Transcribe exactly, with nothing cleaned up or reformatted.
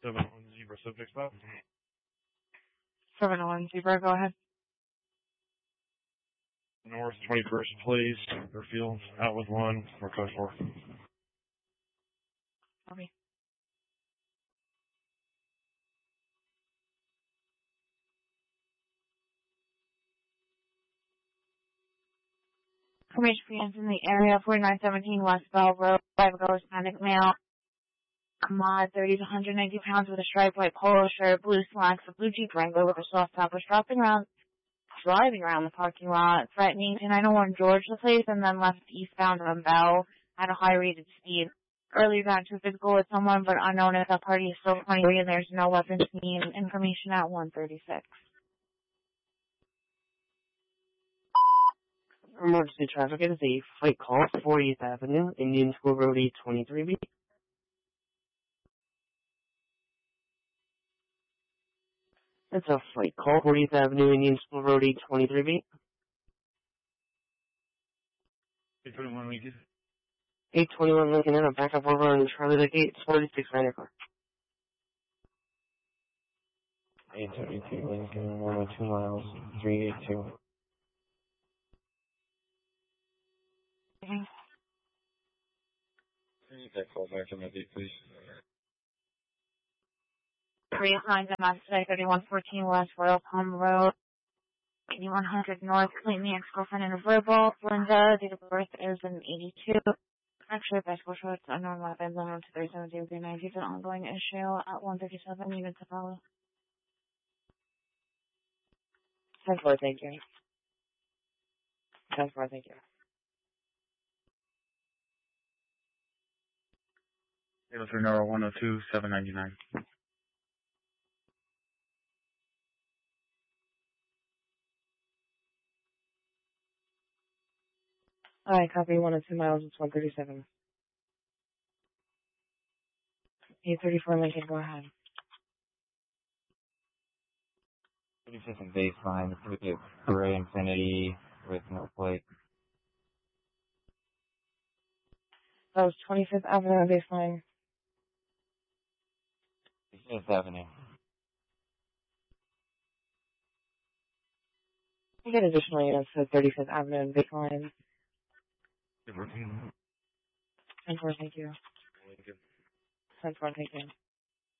seven one zebra subject stop. seven oh one zebra, go ahead. North twenty-first Place, Fairfield, out with one, for code four. Okay. Information for you in the area, forty-nine seventeen West Bell Road, five goes Hispanic male, Ahmad, thirty to one hundred ninety pounds with a striped white polo shirt, blue slacks, a blue Jeep Wrangler with a soft top, was dropping around, driving around the parking lot, threatening to nine oh one George the place, and then left eastbound on Bell at a high rated speed. Earlier got into a physical with someone, but unknown if that party is still twenty-three and there's no weapons seen. Information at one thirty-six. Emergency traffic is a flight call, fortieth Avenue, Indian School Road eight twenty-three B. That's a flight call, fortieth Avenue, Indian School Road eight twenty-three B. eight twenty-one Lincoln. eight twenty-one Lincoln, and a backup over on Charlie Lake eight, forty-six Rainer car. eight seventy-two Lincoln, one oh two miles, three eighty-two. Mm-hmm. Can you take call back to my beat, please? Three lines of Mass today, thirty-one fourteen West Royal Palm Road, eighty-one hundred North, claiming ex-girlfriend in a verbal. Linda, date of birth is an eighty-two. Actually, bicycle shorts, unknown weapons, unknown to thirty-seven zero three ninety is an ongoing issue at one thirty-seven, units to follow. ten four, thank you. ten four, thank you. zero three zero one oh two seven ninety-nine. Alright, copy, one oh two miles, it's one thirty-seven. eight thirty-four Lincoln, go ahead. thirty-fifth and baseline, with a gray Infinity with no plate. That was twenty-fifth Avenue baseline. fifth Avenue. You get additional units to thirty-fifth Avenue and baseline. ten four, thank you. ten four, thank you.